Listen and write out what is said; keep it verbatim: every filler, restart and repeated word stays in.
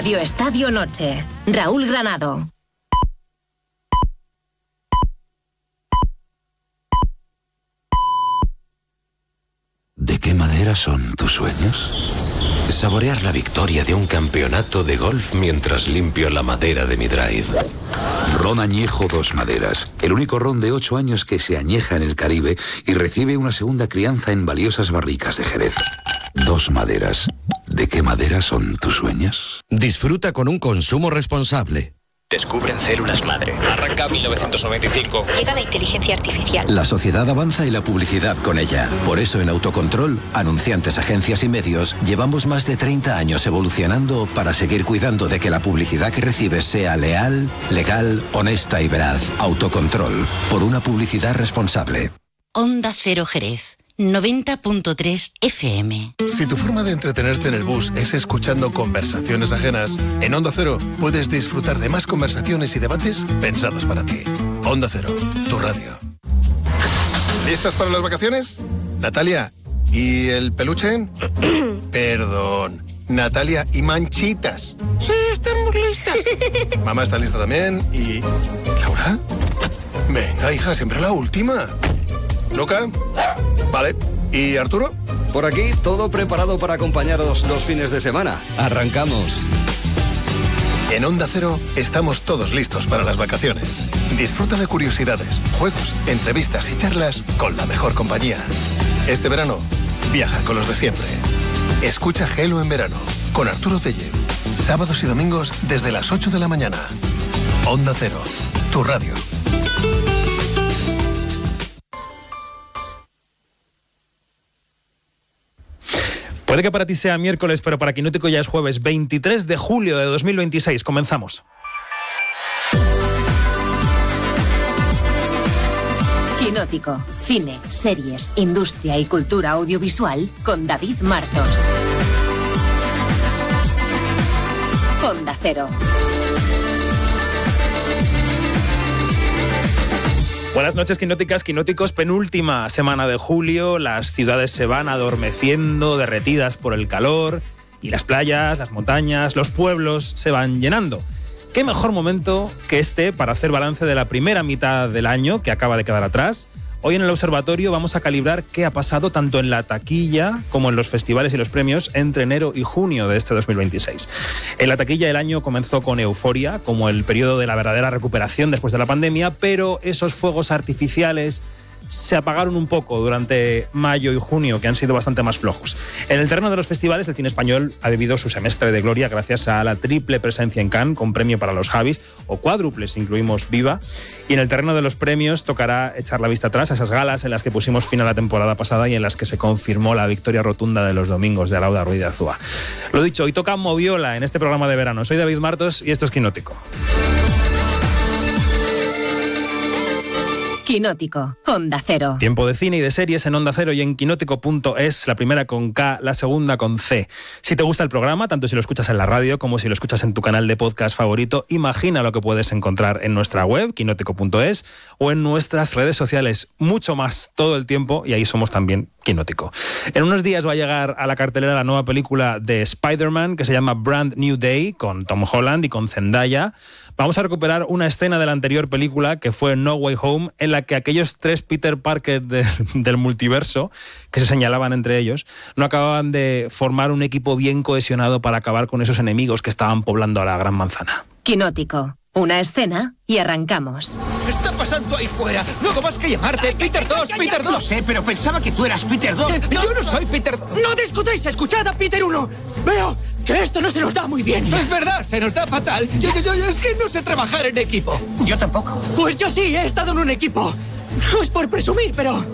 Radio Estadio Noche. Raúl Granado. ¿De qué madera son tus sueños? Saborear la victoria de un campeonato de golf mientras limpio la madera de mi drive. Ron Añejo Dos Maderas, el único ron de ocho años que se añeja en el Caribe y recibe una segunda crianza en valiosas barricas de Jerez. Dos Maderas. ¿De qué madera son tus sueños? Disfruta con un consumo responsable. Descubren células madre. Arranca mil novecientos noventa y cinco. Llega la inteligencia artificial. La sociedad avanza y la publicidad con ella. Por eso en Autocontrol, anunciantes, agencias y medios, llevamos más de treinta años evolucionando para seguir cuidando de que la publicidad que recibes sea leal, legal, honesta y veraz. Autocontrol, por una publicidad responsable. Onda Cero Jerez. noventa punto tres F M. Si tu forma de entretenerte en el bus es escuchando conversaciones ajenas, en Onda Cero puedes disfrutar de más conversaciones y debates pensados para ti. Onda Cero, tu radio. ¿Listas para las vacaciones? Natalia, ¿y el peluche? Perdón, Natalia, ¿y Manchitas? Sí, estamos listas. Mamá está lista también. ¿Y Laura? Venga, hija, siempre la última. ¿Luca? Vale. ¿Y Arturo? Por aquí, todo preparado para acompañaros los fines de semana. ¡Arrancamos! En Onda Cero estamos todos listos para las vacaciones. Disfruta de curiosidades, juegos, entrevistas y charlas con la mejor compañía. Este verano, viaja con los de siempre. Escucha Gelo en verano, con Arturo Tellez. Sábados y domingos desde las ocho de la mañana. Onda Cero, tu radio. Puede que para ti sea miércoles, pero para Quinótico ya es jueves, veintitrés de julio de dos mil veintiséis. Comenzamos. Quinótico. Cine, series, industria y cultura audiovisual con David Martos. Onda Cero. Buenas noches, quinóticas, quinóticos. Penúltima semana de julio, las ciudades se van adormeciendo, derretidas por el calor, y las playas, las montañas, los pueblos se van llenando. ¿Qué mejor momento que este para hacer balance de la primera mitad del año que acaba de quedar atrás? Hoy en el Observatorio vamos a calibrar qué ha pasado tanto en la taquilla como en los festivales y los premios entre enero y junio de este dos mil veintiséis. En la taquilla el año comenzó con euforia, como el periodo de la verdadera recuperación después de la pandemia, pero esos fuegos artificiales se apagaron un poco durante mayo y junio, que han sido bastante más flojos. En el terreno de los festivales, el cine español ha vivido su semestre de gloria gracias a la triple presencia en Cannes, con premio para los Javis, o cuádruple si incluimos Viva. Y en el terreno de los premios tocará echar la vista atrás a esas galas en las que pusimos fin a la temporada pasada y en las que se confirmó la victoria rotunda de los domingos de Alauda Ruiz de Azúa. Lo dicho, hoy toca Moviola en este programa de verano. Soy David Martos y esto es Quinótico. Quinótico, Onda Cero. Tiempo de cine y de series en Onda Cero y en quinótico punto es, la primera con K, la segunda con C. Si te gusta el programa, tanto si lo escuchas en la radio como si lo escuchas en tu canal de podcast favorito, imagina lo que puedes encontrar en nuestra web, quinótico punto es, o en nuestras redes sociales, mucho más todo el tiempo, y ahí somos también Quinótico. En unos días va a llegar a la cartelera la nueva película de Spider-Man, que se llama Brand New Day, con Tom Holland y con Zendaya. Vamos a recuperar una escena de la anterior película, que fue No Way Home, en la que aquellos tres Peter Parker de, del multiverso, que se señalaban entre ellos, no acababan de formar un equipo bien cohesionado para acabar con esos enemigos que estaban poblando a la Gran Manzana. Quinótico. Una escena y arrancamos. ¿Qué está pasando ahí fuera? No hago más que llamarte Peter dos, Peter dos. Lo sé, pero pensaba que tú eras Peter dos. Eh, yo no soy Peter dos. No discutáis, escuchad a Peter uno. Veo que esto no se nos da muy bien. Es verdad, se nos da fatal. Yo, yo, yo, es que no sé trabajar en equipo. Yo tampoco. Pues yo sí, he estado en un equipo. No es por presumir, pero